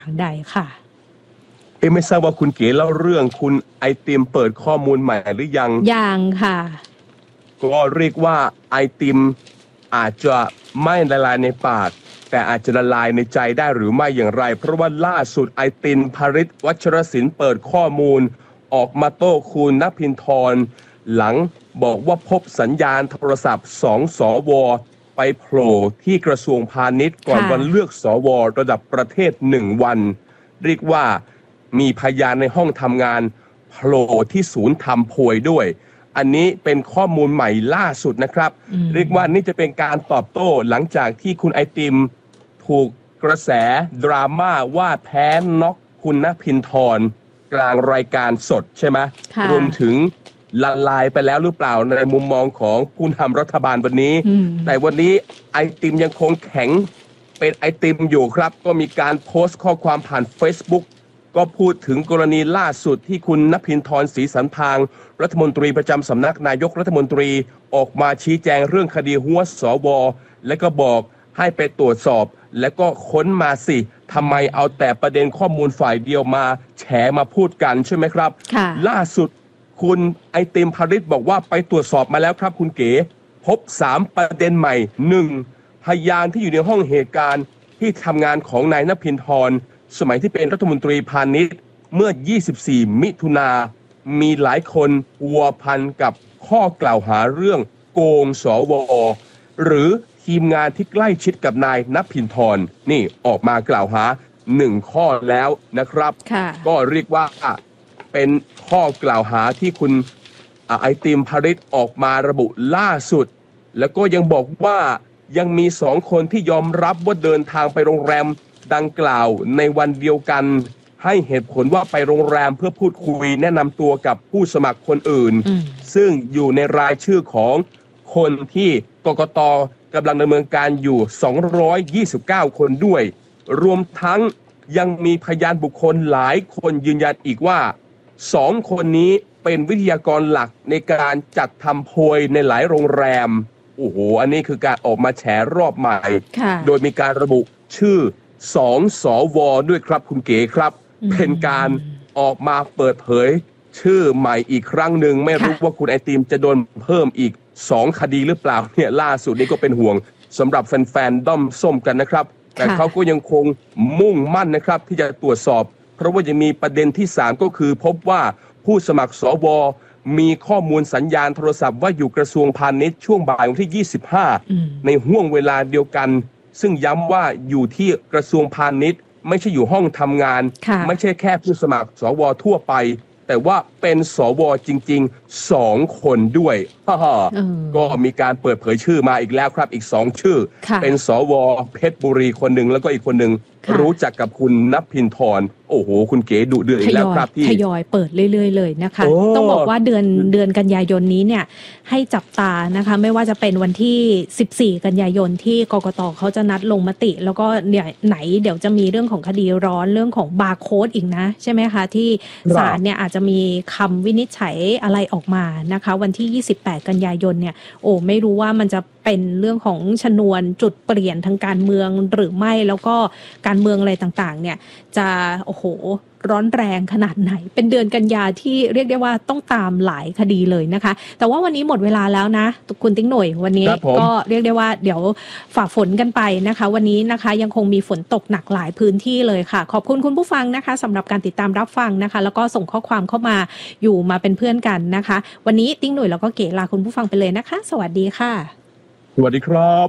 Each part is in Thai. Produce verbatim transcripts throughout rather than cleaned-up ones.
างใดค่ะเอ๊ะไม่ทราบว่าคุณเก๋เล่าเรื่องคุณไอติมเปิดข้อมูลใหม่หรือยังยังค่ะก็เรียกว่าไอติมอาจจะไม่ละลายในปากแต่อาจจะละลายในใจได้หรือไม่อย่างไรเพราะว่าล่าสุดไอติมภริษวัชรศิลป์เปิดข้อมูลออกมาโต้คุณณภินทรหลังบอกว่าพบสัญญาณโทรศัพท์สองสวไปโผล่ที่กระทรวงพาณิชย์ก่อนวันเลือกสวระดับประเทศหนึ่งวันเรียกว่ามีพยานในห้องทำงานโผล่ที่ศูนย์ทำโพยด้วยอันนี้เป็นข้อมูลใหม่ล่าสุดนะครับเรียกว่านี่จะเป็นการตอบโต้หลังจากที่คุณไอติมถูกกระแสดราม่าว่าแพ้น็อกคุณณภินทรกลางรายการสดใช่ไหมรวมถึงละลายไปแล้วหรือเปล่าในมุมมองของผู้นำรัฐบาลวันนี้แต่วันนี้ไอติมยังคงแข็งเป็นไอติมอยู่ครับก็มีการโพสต์ข้อความผ่าน Facebook ก็พูดถึงกรณีล่าสุดที่คุณณภินทรศรีสันพางรัฐมนตรีประจำสำนักนายกรัฐมนตรีออกมาชี้แจงเรื่องคดีหัวสวและก็บอกให้ไปตรวจสอบและก็ค้นมาสิทำไมเอาแต่ประเด็นข้อมูลฝ่ายเดียวมาแฉมาพูดกันใช่ไหมครับล่าสุดคุณไอติมภริษบอกว่าไปตรวจสอบมาแล้วครับคุณเก๋พบสามประเด็นใหม่หนึ่งพยานที่อยู่ในห้องเหตุการณ์ที่ทำงานของนายณภินทรสมัยที่เป็นรัฐมนตรีพาณิชย์เมื่อยี่สิบสี่มิถุนามีหลายคนพัวพันกับข้อกล่าวหาเรื่องโกงสวหรือทีมงานที่ใกล้ชิดกับนายณภินทรนี่ออกมากล่าวหาหนึ่งข้อแล้วนะครับก็เรียกว่าเป็นข้อกล่าวหาที่คุณไอติมภริษออกมาระบุล่าสุดแล้วก็ยังบอกว่ายังมีสองคนที่ยอมรับว่าเดินทางไปโรงแรมดังกล่าวในวันเดียวกันให้เหตุผลว่าไปโรงแรมเพื่อพูดคุยแนะนำตัวกับผู้สมัครคนอื่นซึ่งอยู่ในรายชื่อของคนที่กกต.กำลังดำเนินการอยู่สองร้อยยี่สิบเก้าคนด้วยรวมทั้งยังมีพยานบุคคลหลายคนยืนยันอีกว่าสองคนนี้เป็นวิทยากรหลักในการจัดทำโพยในหลายโรงแรมโอ้โหอันนี้คือการออกมาแฉรอบใหม่โดยมีการระบุชื่อสองสวด้วยครับคุณเก๋ครับเป็นการออกมาเปิดเผยชื่อใหม่อีกครั้งหนึ่งไม่รู้ว่าคุณไอติมจะโดนเพิ่มอีกสองคดีหรือเปล่าเนี่ยล่าสุดนี้ก็เป็นห่วงสำหรับแฟนๆด้อมส้มกันนะครับแต่เขาก็ยังคงมุ่งมั่นนะครับที่จะตรวจสอบเพราะว่ายังมีประเด็นที่สามก็คือพบว่าผู้สมัครสวมีข้อมูลสัญญาณโทรศัพท์ว่าอยู่กระทรวงพาณิชย์ช่วงบ่ายวันที่ยี่สิบห้าในห้วงเวลาเดียวกันซึ่งย้ำว่าอยู่ที่กระทรวงพาณิชย์ไม่ใช่อยู่ห้องทำงานไม่ใช่แค่ผู้สมัครสวทั่วไปแต่ว่าเป็นสวจริงๆสองคนด้วยก็มีการเปิดเผยชื่อมาอีกแล้วครับอีกสองชื่อเป็นสวเพชรบุรีคนหนึ่งแล้วก็อีกคนหนึ่งรู้จักกับคุณณภินทรโอ้โหคุณเก๋ดุเดือดอีกแล้วครับที่ทยอยเปิดเรื่อยๆเลยนะคะต้องบอกว่าเดือนเดือนกันยายนนี้เนี่ยให้จับตานะคะไม่ว่าจะเป็นวันที่สิบสี่กันยายนที่กกตเขาจะนัดลงมติแล้วก็เนี่ยไหนเดี๋ยวจะมีเรื่องของคดีร้อนเรื่องของบาร์โค้ดอีกนะใช่ไหมคะที่ศาลเนี่ยอาจจะมีคำวินิจฉัยอะไรออกมานะคะวันที่ยี่สิบแปดกันยายนเนี่ยโอ้ไม่รู้ว่ามันจะเป็นเรื่องของชนวนจุดเปลี่ยนทางการเมืองหรือไม่แล้วก็การเมืองอะไรต่างๆเนี่ยจะโอ้โหร้อนแรงขนาดไหนเป็นเดือนกันยาที่เรียกได้ว่าต้องตามหลายคดีเลยนะคะแต่ว่าวันนี้หมดเวลาแล้วนะคุณติ๊งหน่วยวันนี้ก็เรียกได้ว่าเดี๋ยวฝ่าฝนกันไปนะคะวันนี้นะคะยังคงมีฝนตกหนักหลายพื้นที่เลยค่ะขอบคุณคุณผู้ฟังนะคะสำหรับการติดตามรับฟังนะคะแล้วก็ส่งข้อความเข้ามาอยู่มาเป็นเพื่อนกันนะคะวันนี้ติ๊งหน่วยแล้วก็เก๋ลาคุณผู้ฟังไปเลยนะคะสวัสดีค่ะสวัสดีครับ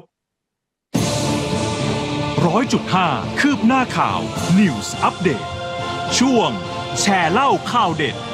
ร้อยจุดห้าคืบหน้าข่าว News Update ช่วงแชร์เล่าข่าวเด็ด